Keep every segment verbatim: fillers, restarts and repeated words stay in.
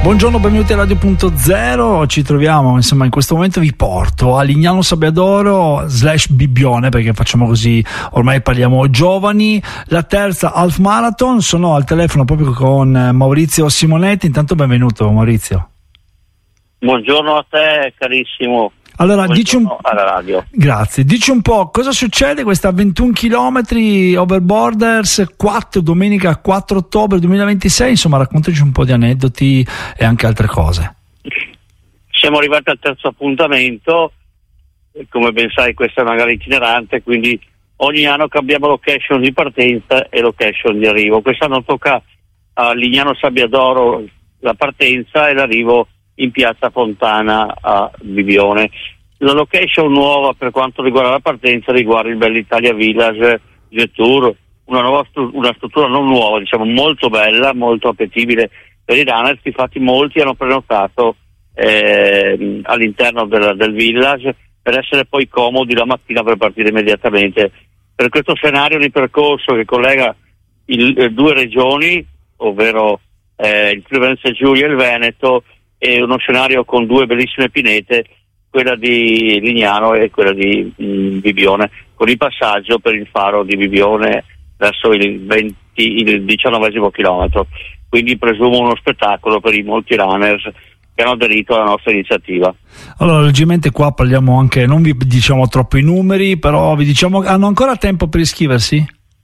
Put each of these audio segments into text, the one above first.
Buongiorno, benvenuti a Radio Punto Zero. Ci troviamo, insomma, in questo momento vi porto a Lignano Sabbiadoro slash Bibbione, perché facciamo così, ormai parliamo giovani. La terza Half Marathon. Sono al telefono proprio con Maurizio Simonetti. Intanto benvenuto, Maurizio. Buongiorno a te, carissimo. Allora, dici un... alla radio. Grazie. Dici un po' cosa succede questa ventuno chilometri over borders, quattro domenica quattro ottobre duemilaventisei, insomma raccontaci un po' di aneddoti e anche altre cose. Siamo arrivati al terzo appuntamento, come ben sai questa è una gara itinerante, quindi ogni anno cambiamo location di partenza e location di arrivo. Quest'anno tocca a Lignano Sabbiadoro la partenza e l'arrivo in piazza Fontana a Bibbione. La location nuova per quanto riguarda la partenza riguarda il Bell'Italia Village Jetour, una nuova stru- una struttura non nuova, diciamo molto bella, molto appetibile per i runners. Infatti molti hanno prenotato eh, all'interno del, del village per essere poi comodi la mattina per partire immediatamente. Per questo scenario di percorso che collega il, eh, due regioni, ovvero eh, il Friuli Venezia Giulia e il Veneto, e uno scenario con due bellissime pinete, quella di Lignano e quella di mh, Bibbione, con il passaggio per il faro di Bibbione verso il, venti, il diciannovesimo chilometro. Quindi presumo uno spettacolo per i molti runners che hanno aderito alla nostra iniziativa. Allora, leggermente qua parliamo anche, non vi diciamo troppo i numeri, però vi diciamo hanno ancora tempo per iscriversi?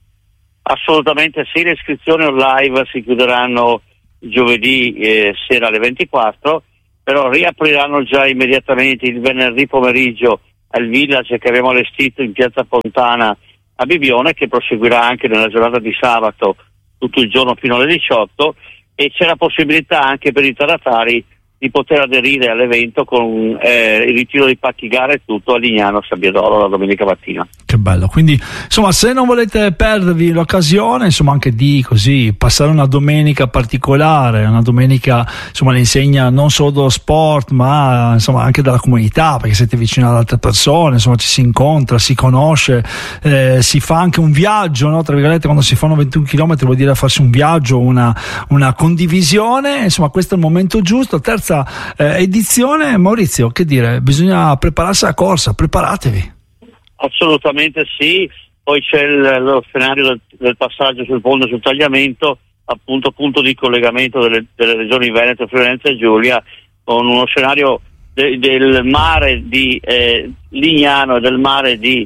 Assolutamente sì, le iscrizioni online si chiuderanno giovedì eh, sera alle ventiquattro, però riapriranno già immediatamente il venerdì pomeriggio al village che abbiamo allestito in piazza Fontana a Bibbione, che proseguirà anche nella giornata di sabato tutto il giorno fino alle diciotto, e c'è la possibilità anche per i tardatari di poter aderire all'evento con eh, il ritiro di pacchi gara e tutto a Lignano Sabbiadoro la domenica mattina. Che bello, quindi insomma se non volete perdervi l'occasione, insomma anche di così passare una domenica particolare, una domenica insomma l'insegna non solo dello sport ma insomma anche della comunità, perché siete vicino ad altre persone, insomma ci si incontra, si conosce, eh, si fa anche un viaggio, no? Tra virgolette, quando si fanno ventuno chilometri vuol dire farsi un viaggio, una, una condivisione, insomma questo è il momento giusto. Terza eh, edizione. Maurizio, che dire, bisogna prepararsi alla corsa, preparatevi. Assolutamente sì, poi c'è il, lo scenario del, del passaggio sul ponte sul tagliamento, appunto punto di collegamento delle, delle regioni Veneto, Friuli e Giulia, con uno scenario de, del mare di eh, Lignano e del mare di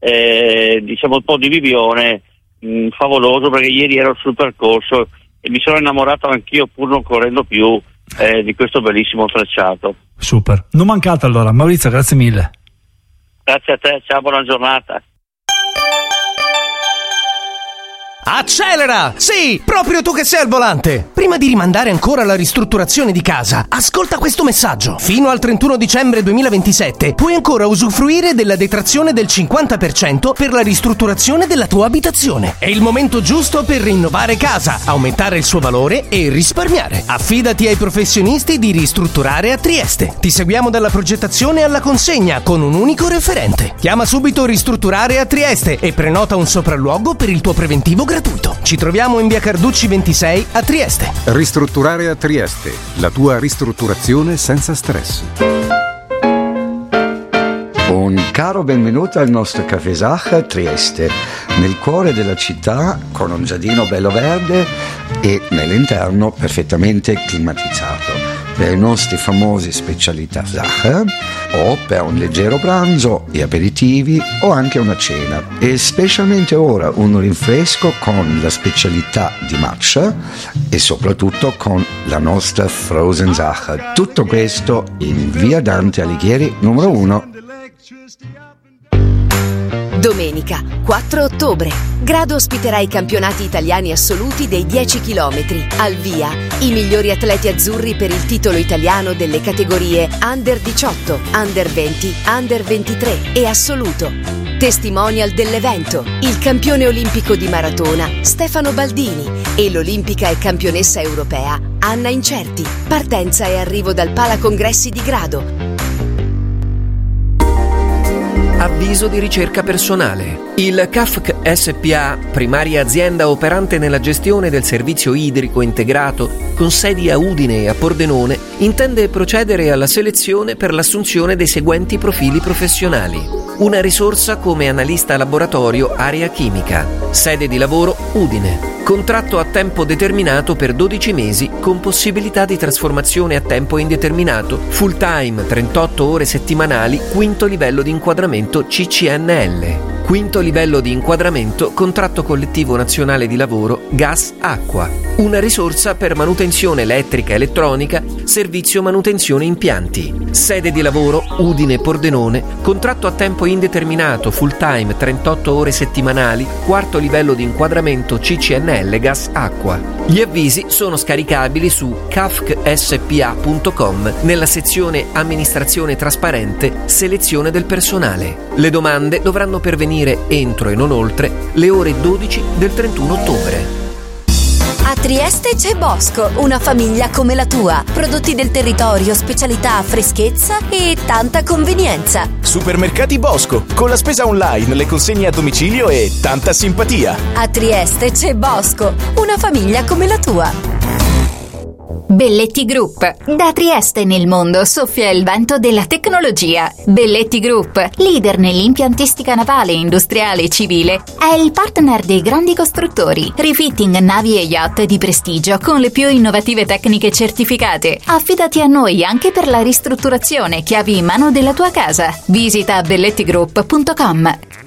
eh, diciamo un po' di Bibbione, mh, favoloso, perché ieri ero sul percorso e mi sono innamorato anch'io, pur non correndo più, eh, di questo bellissimo tracciato. Super, non mancate allora. Maurizio, grazie mille. Grazie a te, ciao, buona giornata. Accelera! Sì, proprio tu che sei al volante! Prima di rimandare ancora la ristrutturazione di casa, ascolta questo messaggio. Fino al trentuno dicembre duemilaventisette puoi ancora usufruire della detrazione del cinquanta per cento per la ristrutturazione della tua abitazione. È il momento giusto per rinnovare casa, aumentare il suo valore e risparmiare. Affidati ai professionisti di Ristrutturare a Trieste. Ti seguiamo dalla progettazione alla consegna con un unico referente. Chiama subito Ristrutturare a Trieste e prenota un sopralluogo per il tuo preventivo gratuito. Ci troviamo in via Carducci ventisei a Trieste. Ristrutturare a Trieste, la tua ristrutturazione senza stress. Un caro benvenuto al nostro Café Sach a Trieste, nel cuore della città, con un giardino bello verde e nell'interno perfettamente climatizzato per i nostri famosi specialità Sach, o per un leggero pranzo e aperitivi o anche una cena, e specialmente ora un rinfresco con la specialità di matcha e soprattutto con la nostra Frozen Sach. Tutto questo in via Dante Alighieri numero uno. Domenica quattro ottobre, Grado ospiterà i campionati italiani assoluti dei dieci chilometri. Al via, i migliori atleti azzurri per il titolo italiano delle categorie Under diciotto, Under venti, Under ventitré e assoluto. Testimonial dell'evento, il campione olimpico di maratona Stefano Baldini e l'olimpica e campionessa europea Anna Incerti. Partenza e arrivo dal Pala Congressi di Grado. Avviso di ricerca personale. Il C A F C S P A, primaria azienda operante nella gestione del servizio idrico integrato con sedi a Udine e a Pordenone, intende procedere alla selezione per l'assunzione dei seguenti profili professionali. Una risorsa come analista laboratorio area chimica. Sede di lavoro Udine. Contratto a tempo determinato per dodici mesi con possibilità di trasformazione a tempo indeterminato, full time, trentotto ore settimanali, quinto livello di inquadramento C C N L. Quinto livello di inquadramento, contratto collettivo nazionale di lavoro, gas, acqua. Una risorsa per manutenzione elettrica e elettronica, servizio manutenzione impianti. Sede di lavoro Udine Pordenone, contratto a tempo indeterminato, full time, trentotto ore settimanali, quarto livello di inquadramento C C N L, gas, acqua. Gli avvisi sono scaricabili su c a f c s p a punto com nella sezione amministrazione trasparente, selezione del personale. Le domande dovranno pervenire entro e non oltre le ore dodici del trentuno ottobre. A Trieste c'è Bosco, una famiglia come la tua. Prodotti del territorio, specialità, freschezza e tanta convenienza. Supermercati Bosco, con la spesa online, le consegne a domicilio e tanta simpatia. A Trieste c'è Bosco, una famiglia come la tua. Belletti Group. Da Trieste nel mondo soffia il vento della tecnologia. Belletti Group, leader nell'impiantistica navale, industriale e civile, è il partner dei grandi costruttori. Refitting navi e yacht di prestigio con le più innovative tecniche certificate. Affidati a noi anche per la ristrutturazione, chiavi in mano della tua casa. Visita belletti group punto com.